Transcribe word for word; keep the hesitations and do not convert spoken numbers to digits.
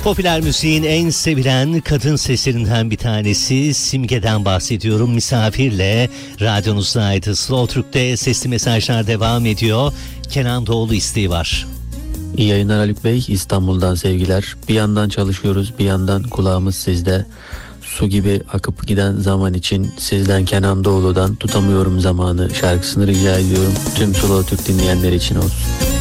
Popüler müziğin en sevilen kadın seslerinden bir tanesi Simge'den bahsediyorum. Misafirle radyonuzdaydı. Slow Türk'te sesli mesajlar devam ediyor. Kenan Doğulu isteği var. İyi yayınlar Haluk Bey, İstanbul'dan sevgiler. Bir yandan çalışıyoruz, bir yandan kulağımız sizde. Su gibi akıp giden zaman için sizden Kenan Doğulu'dan Tutamıyorum Zamanı şarkısını rica ediyorum. Tüm Slow Türk dinleyenler için olsun.